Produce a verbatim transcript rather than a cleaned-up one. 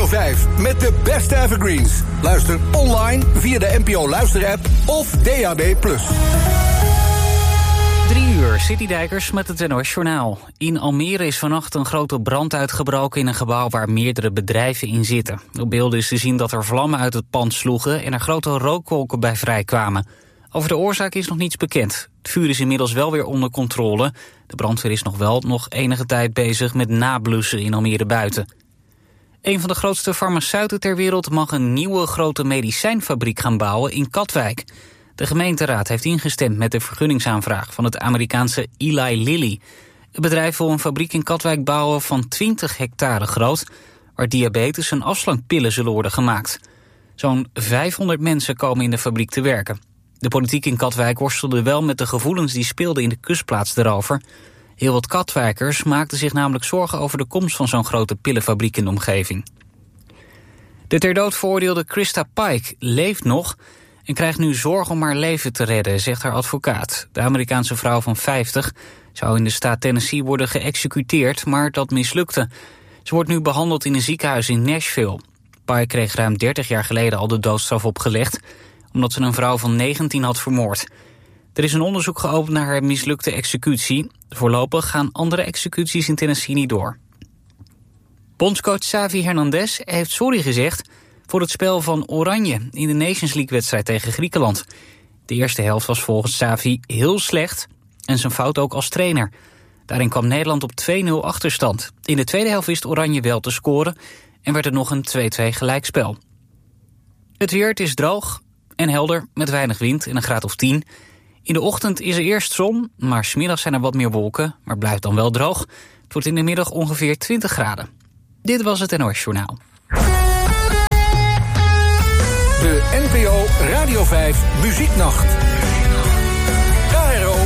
vijf met de beste evergreens. Luister online via de N P O Luisterapp of D A B plus. Drie uur, Citydijkers met het N O S Journaal. In Almere is vannacht een grote brand uitgebroken in een gebouw waar meerdere bedrijven in zitten. Op beelden is te zien dat er vlammen uit het pand sloegen en er grote rookwolken bij vrijkwamen. Over de oorzaak is nog niets bekend. Het vuur is inmiddels wel weer onder controle. De brandweer is nog wel nog enige tijd bezig met nablussen in Almere buiten. Een van de grootste farmaceuten ter wereld mag een nieuwe grote medicijnfabriek gaan bouwen in Katwijk. De gemeenteraad heeft ingestemd met de vergunningsaanvraag van het Amerikaanse Eli Lilly. Het bedrijf wil een fabriek in Katwijk bouwen van twintig hectare groot, waar diabetes en afslankpillen zullen worden gemaakt. Zo'n vijfhonderd mensen komen in de fabriek te werken. De politiek in Katwijk worstelde wel met de gevoelens die speelden in de kustplaats erover. Heel wat Katwijkers maakten zich namelijk zorgen over de komst van zo'n grote pillenfabriek in de omgeving. De ter dood veroordeelde Krista Pike leeft nog en krijgt nu zorg om haar leven te redden, zegt haar advocaat. De Amerikaanse vrouw van vijftig zou in de staat Tennessee worden geëxecuteerd, maar dat mislukte. Ze wordt nu behandeld in een ziekenhuis in Nashville. Pike kreeg ruim dertig jaar geleden al de doodstraf opgelegd, omdat ze een vrouw van negentien had vermoord. Er is een onderzoek geopend naar haar mislukte executie. Voorlopig gaan andere executies in Tennessee niet door. Bondscoach Xavi Hernandez heeft sorry gezegd voor het spel van Oranje in de Nations League-wedstrijd tegen Griekenland. De eerste helft was volgens Xavi heel slecht en zijn fout ook als trainer. Daarin kwam Nederland op twee nul achterstand. In de tweede helft wist Oranje wel te scoren en werd er nog een twee-twee gelijkspel. Het weer, het is droog en helder met weinig wind en een graad of tien. In de ochtend is er eerst zon, maar 's middags zijn er wat meer wolken, maar blijft dan wel droog. Het wordt in de middag ongeveer twintig graden. Dit was het N O S Journaal. De N P O Radio vijf Muzieknacht. K R O